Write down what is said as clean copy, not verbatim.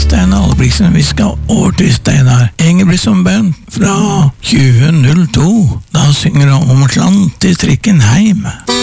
Steinar Albrigtsen. Vi skal over til Steinar Ingebrigtsen Band fra 2002. Da synger han om Atlantis-trikken heim.